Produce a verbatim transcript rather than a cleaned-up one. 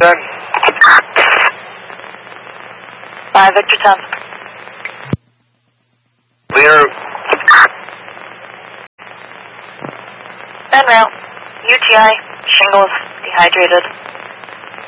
ten. five Victor ten. Clear. En route. U T I. Shingles. Dehydrated.